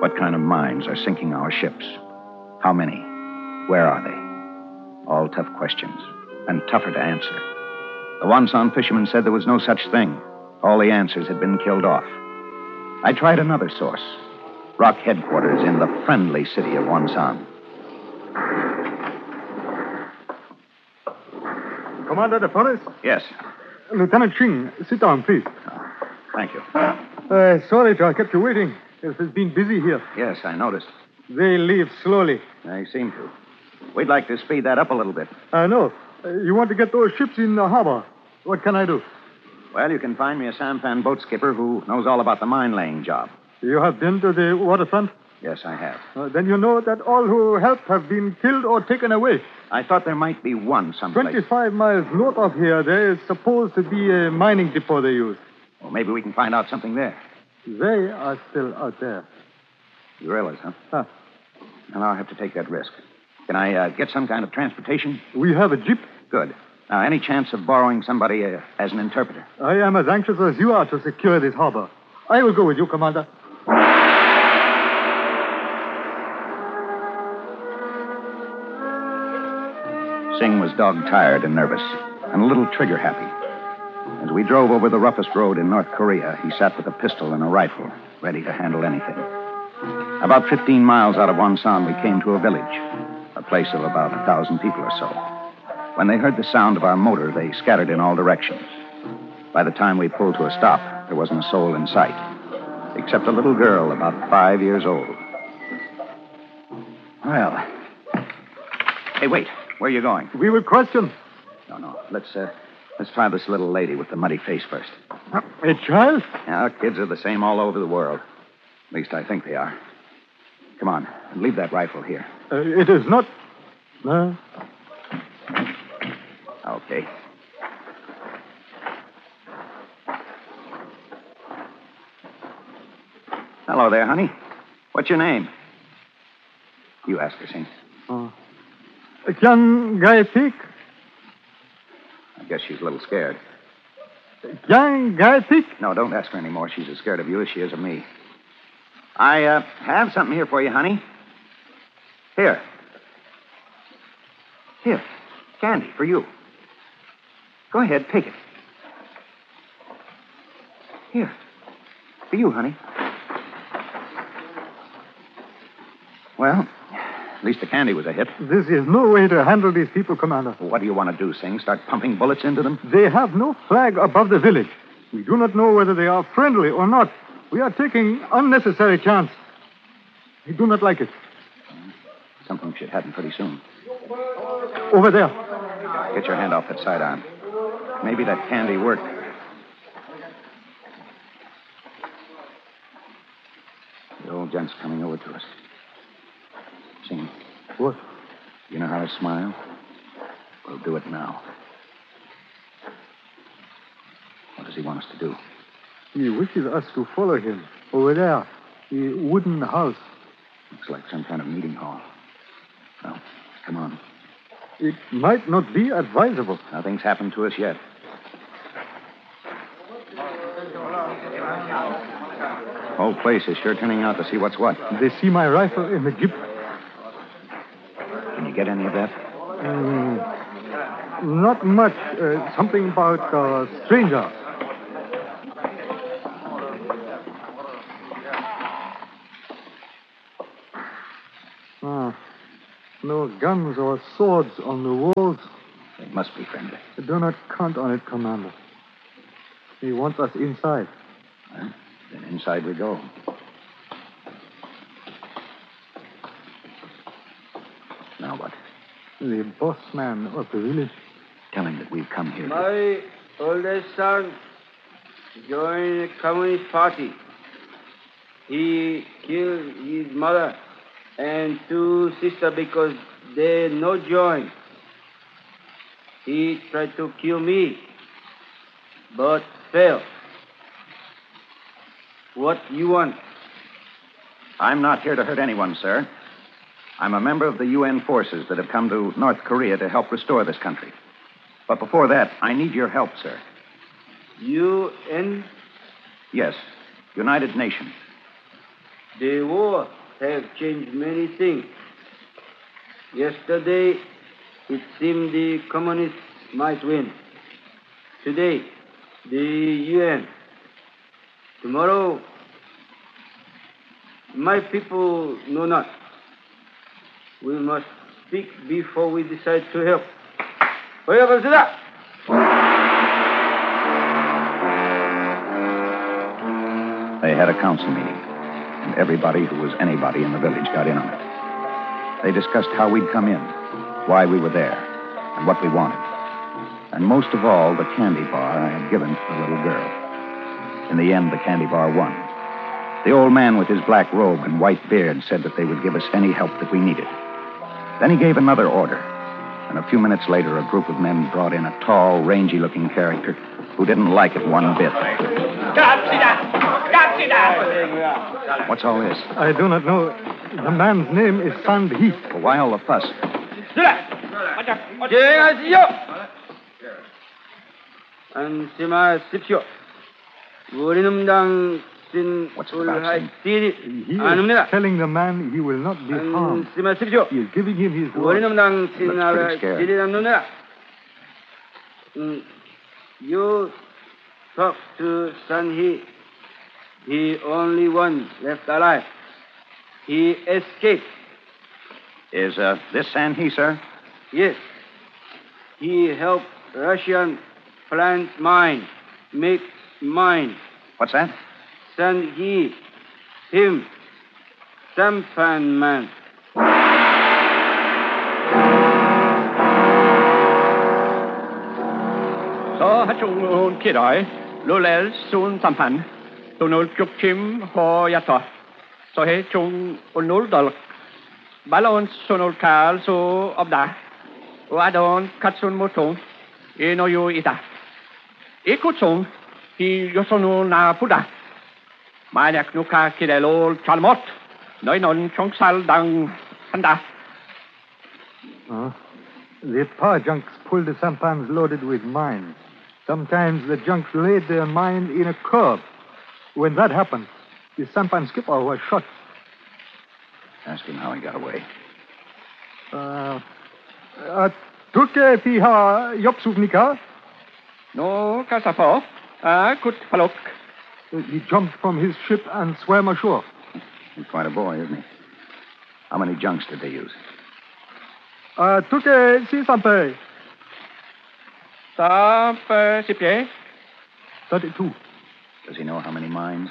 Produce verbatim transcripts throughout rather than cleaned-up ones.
What kind of mines are sinking our ships? How many? Where are they? All tough questions, and tougher to answer. The Wonsan fisherman said there was no such thing. All the answers had been killed off. I tried another source. Rock headquarters in the friendly city of Wonsan. Commander de Forres? Yes. Lieutenant Ching, sit down, please. Oh, thank you. Uh, sorry to have kept you waiting. It has been busy here. Yes, I noticed. They leave slowly. They seem to. We'd like to speed that up a little bit. I know. Uh, you want to get those ships in the harbor. What can I do? Well, you can find me a sampan boat skipper who knows all about the mine-laying job. You have been to the waterfront? Yes, I have. Uh, then you know that all who helped have been killed or taken away. I thought there might be one someplace. twenty-five miles north of here, there is supposed to be a mining depot they use. Well, maybe we can find out something there. They are still out there. Guerrillas, huh? Huh. Well, I'll have to take that risk. Can I uh, get some kind of transportation? We have a jeep. Good. Now, any chance of borrowing somebody uh, as an interpreter? I am as anxious as you are to secure this harbor. I will go with you, Commander. Singh was dog-tired and nervous, and a little trigger-happy. As we drove over the roughest road in North Korea, he sat with a pistol and a rifle, ready to handle anything. About fifteen miles out of Wonsan, we came to a village, a place of about a thousand people or so. When they heard the sound of our motor, they scattered in all directions. By the time we pulled to a stop, there wasn't a soul in sight, except a little girl about five years old. Well, hey, wait. Where are you going? We will question. No, no. Let's, uh, let's try this little lady with the muddy face first. A child? Yeah, kids are the same all over the world. At least I think they are. Come on, leave that rifle here. Uh, it is not... Uh... Okay. Hello there, honey. What's your name? You ask her, Singh. Oh. Young Guy Peak? I guess she's a little scared. Young Guy Peak? No, don't ask her anymore. She's as scared of you as she is of me. I uh, have something here for you, honey. Here. Here. Candy for you. Go ahead, take it. Here. For you, honey. Well, at least the candy was a hit. This is no way to handle these people, Commander. What do you want to do, Singh? Start pumping bullets into them? They have no flag above the village. We do not know whether they are friendly or not. We are taking unnecessary chance. We do not like it. Something should happen pretty soon. Over there. Get your hand off that sidearm. Maybe that candy worked. The old gent's coming over to us. Sing. What? You know how to smile? We'll do it now. What does he want us to do? He wishes us to follow him. Over there. The wooden house. Looks like some kind of meeting hall. Well, come on. It might not be advisable. Nothing's happened to us yet. Whole place is sure turning out to see what's what. They see my rifle in the jeep. Can you get any of that? Mm, not much. Uh, something about a uh, stranger. Ah, no guns or swords on the walls. They must be friendly. Do not count on it, Commander. He wants us inside. Well, then inside we go. Now what? The boss man of the village. Tell him that we've come here. My oldest son joined the Communist Party. He killed his mother and two sisters because they no join. He tried to kill me, but failed. What you want? I'm not here to hurt anyone, sir. I'm a member of the U N forces that have come to North Korea to help restore this country. But before that, I need your help, sir. U N? Yes, United Nations. The war have changed many things. Yesterday, it seemed the communists might win. Today, the U N. Tomorrow, my people know not. We must speak before we decide to help. Consider. They had a council meeting, and everybody who was anybody in the village got in on it. They discussed how we'd come in, why we were there, and what we wanted. And most of all, the candy bar I had given to the little girl. In the end, the candy bar won. The old man with his black robe and white beard said that they would give us any help that we needed. Then he gave another order, and a few minutes later, a group of men brought in a tall, rangy-looking character who didn't like it one bit. What's all this? I do not know. The man's name is Sand Heath. Well, why all the fuss? What's the about? He is telling the man he will not be harmed. He is giving him his word. Looks pretty scared. You talk to Sanhi. He only one left alive. He escaped. Is uh, this Sanhi, sir? Yes. He helped Russian plant mine, make mine. What's that? Sanhi, him, Sampan man. Så har chung kidai, lolel sun sampan, tunul chukchim ho yata. Så he chung unul dal, balon sunul kal so obda, wadon katsun motong, ino yu ita. Ikutsung, hi yosonu na puda. Maniak nuka kidelo chalmot, noinon chongsal dang handa. Uh, the power junks pull the sampans loaded with mines. Sometimes the junks laid their mine in a curve. When that happened, the sampan skipper was shot. Ask him how he got away. Uh, uh, Tuke piha yopsuvnika. No kasafo, ah kut palok. He jumped from his ship and swam ashore. He's quite a boy, isn't he? How many junks did they use? Uh, Tuke si sampe. Sampe sipye. Thirty-two. Does he know how many mines?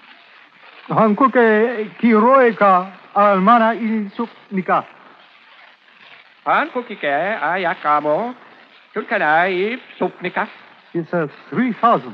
Hankuke kiroeka almana insuknika. Han kukike ayakamo, tukanai supnika. He says three thousand.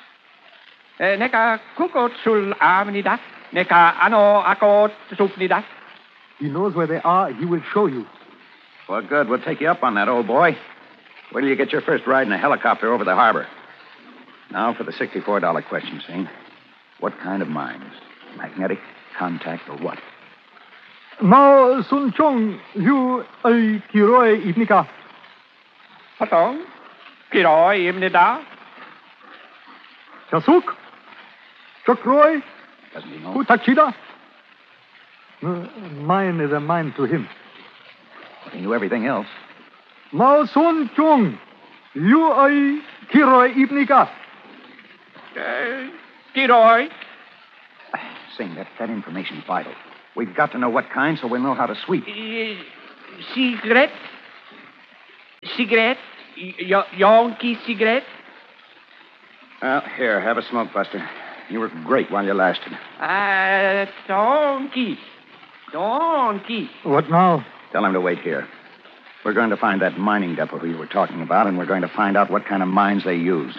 Neka kukot sul amnidas, neka ano akot supnidas. He knows where they are. He will show you. Well, good. We'll take you up on that, old boy. Wait till you get your first ride in a helicopter over the harbor. Now for the sixty-four dollar question, Sing. What kind of mines? Magnetic, contact, or what? Mao Sun Chung, you a kiroi ibnika. Patong, kiroi imnida. Chasuk? Chokroi? Doesn't he know? Utachida? Mine is a mine to him. Well, he knew everything else. Mao Sun Chung, you a kiroi ibnika. Uh, kiroi. Sing, that, that information's vital. We've got to know what kind so we'll know how to sweep. Uh, cigarette? Cigarette? Y- Yonky cigarette? Well, here, have a smoke, Buster. You were great while you lasted. Ah, uh, donkey. Donkey. What now? Tell him to wait here. We're going to find that mining depot you were talking about, and we're going to find out what kind of mines they used.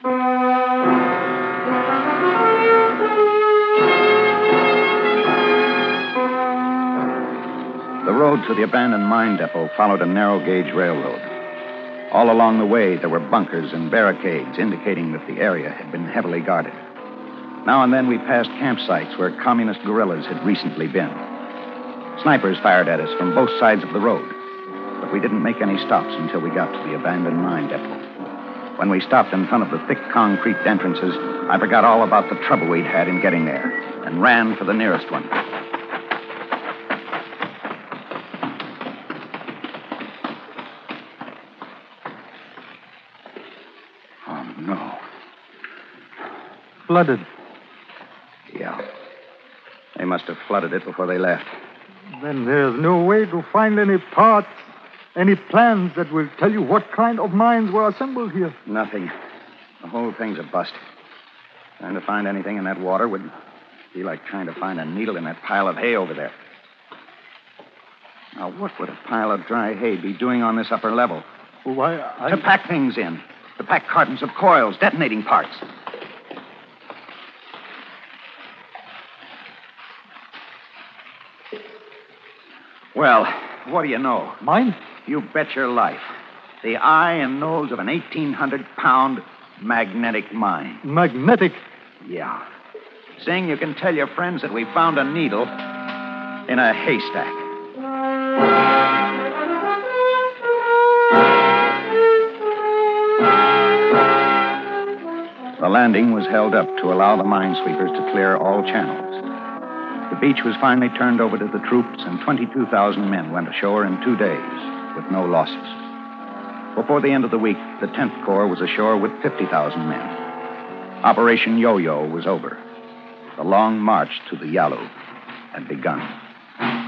The road to the abandoned mine depot followed a narrow-gauge railroad. All along the way, there were bunkers and barricades indicating that the area had been heavily guarded. Now and then, we passed campsites where communist guerrillas had recently been. Snipers fired at us from both sides of the road, but we didn't make any stops until we got to the abandoned mine depot. When we stopped in front of the thick concrete entrances, I forgot all about the trouble we'd had in getting there and ran for the nearest one. Oh, no. Flooded. Yeah. They must have flooded it before they left. Then there's no way to find any parts, any plans that will tell you what kind of mines were assembled here. Nothing. The whole thing's a bust. Trying to find anything in that water would be like trying to find a needle in that pile of hay over there. Now, what would a pile of dry hay be doing on this upper level? Why, I... To pack things in. To pack cartons of coils, detonating parts. Well, what do you know? Mine? You bet your life. The eye and nose of an eighteen hundred pound magnetic mine. Magnetic? Yeah. Sing, you can tell your friends that we found a needle in a haystack. The landing was held up to allow the minesweepers to clear all channels. The beach was finally turned over to the troops, and twenty-two thousand men went ashore in two days with no losses. Before the end of the week, the tenth Corps was ashore with fifty thousand men. Operation Yo-Yo was over. The long march to the Yalu had begun.